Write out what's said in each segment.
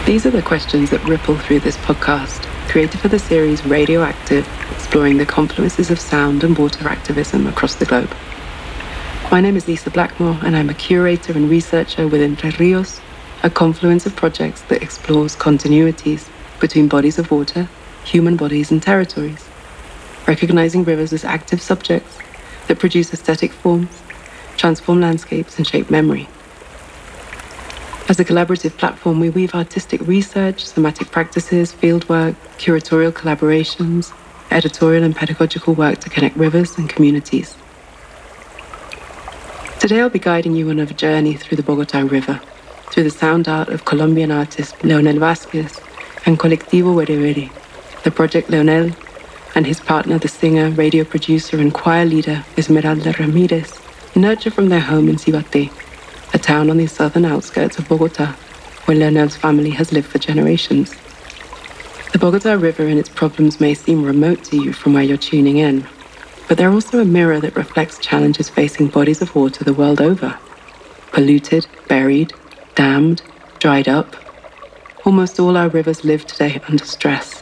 These are the questions that ripple through this podcast, created for the series Radioactive, exploring the confluences of sound and water activism across the globe. My name is Lisa Blackmore, and I'm a curator and researcher with Entre Rios, a confluence of projects that explores continuities between bodies of water, human bodies, and territories, recognizing rivers as active subjects that produce aesthetic forms, transform landscapes, and shape memory. As a collaborative platform, we weave artistic research, somatic practices, fieldwork, curatorial collaborations, editorial and pedagogical work to connect rivers and communities. Today I'll be guiding you on a journey through the Bogotá River, through the sound art of Colombian artist Leonel Vázquez and Colectivo Wérewéré, the project Leonel and his partner, the singer, radio producer, and choir leader Esmeralda Ramírez, nurture from their home in Cibaté, a town on the southern outskirts of Bogotá, where Leonel's family has lived for generations. The Bogotá River and its problems may seem remote to you from where you're tuning in, but they're also a mirror that reflects challenges facing bodies of water the world over. Polluted, buried, dammed, dried up. Almost all our rivers live today under stress.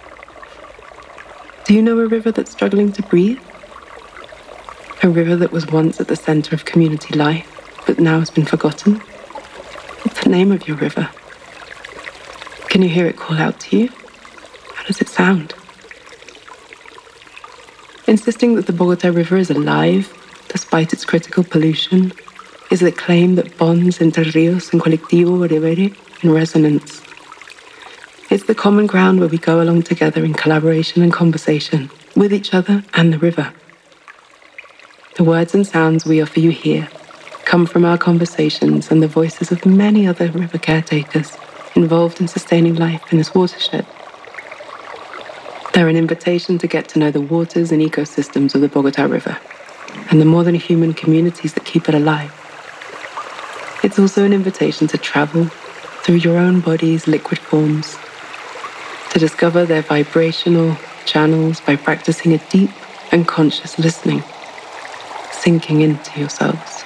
Do you know a river that's struggling to breathe? A river that was once at the center of community life, but now has been forgotten? What's the name of your river? Can you hear it call out to you? How does it sound? Insisting that the Bogotá River is alive, despite its critical pollution, is a claim that bonds Entre Rios and Colectivo Wérewéré in resonance. It's the common ground where we go along together in collaboration and conversation with each other and the river. The words and sounds we offer you here come from our conversations and the voices of many other river caretakers involved in sustaining life in this watershed. They're an invitation to get to know the waters and ecosystems of the Bogotá River and the more than human communities that keep it alive. It's also an invitation to travel through your own body's liquid forms, to discover their vibrational channels by practicing a deep and conscious listening, sinking into yourselves.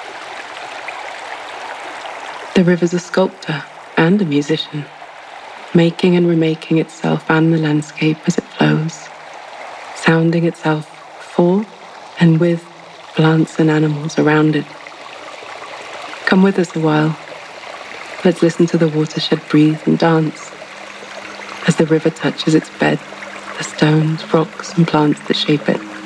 The river's a sculptor and a musician, making and remaking itself and the landscape as it flows, sounding itself for and with plants and animals around it. Come with us a while. Let's listen to the watershed breathe and dance as the river touches its bed, the stones, rocks, and plants that shape it.